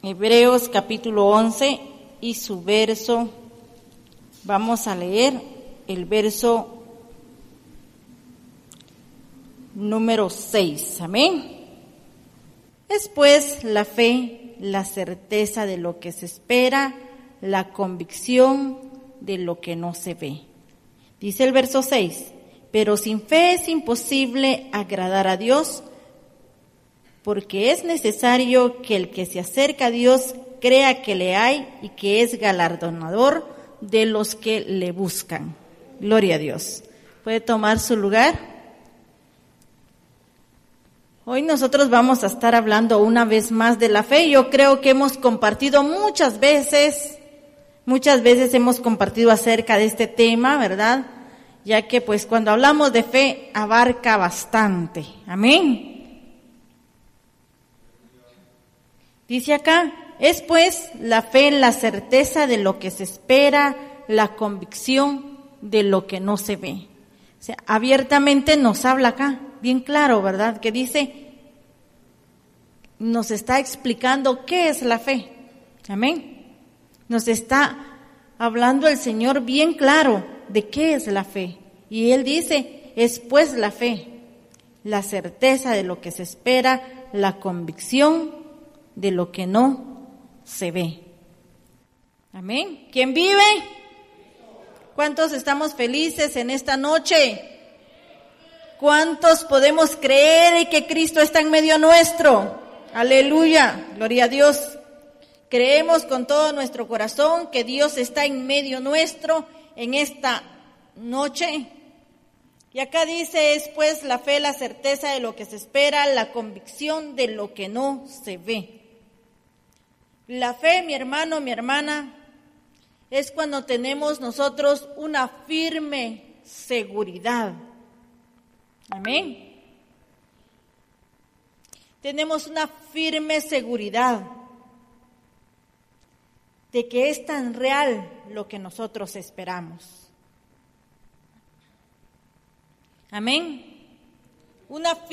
Hebreos capítulo 11 y su verso, vamos a leer el verso número 6, amén. Es pues la fe, la certeza de lo que se espera, la convicción de lo que no se ve. Dice el verso 6, pero sin fe es imposible agradar a Dios, porque es necesario que el que se acerca a Dios crea que le hay y que es galardonador de los que le buscan. Gloria a Dios. ¿Puede tomar su lugar? Hoy nosotros vamos a estar hablando una vez más de la fe. Yo creo que hemos compartido muchas veces hemos compartido acerca de este tema, ¿verdad? Ya que pues cuando hablamos de fe abarca bastante. Amén. Dice acá, es pues la fe la certeza de lo que se espera, la convicción de lo que no se ve. O sea, abiertamente nos habla acá, bien claro, ¿verdad? Que dice, nos está explicando qué es la fe. Amén. Nos está hablando el Señor bien claro de qué es la fe. Y Él dice, es pues la fe, la certeza de lo que se espera, la convicción de lo que no se ve. Amén. ¿Quién vive? ¿Cuántos estamos felices en esta noche? ¿Cuántos podemos creer que Cristo está en medio nuestro? Aleluya, gloria a Dios. Creemos con todo nuestro corazón que Dios está en medio nuestro en esta noche. Y acá dice, es pues la fe, la certeza de lo que se espera, la convicción de lo que no se ve. La fe, mi hermano, mi hermana, es cuando tenemos nosotros una firme seguridad. Amén. Tenemos una firme seguridad de que es tan real lo que nosotros esperamos. Amén. Una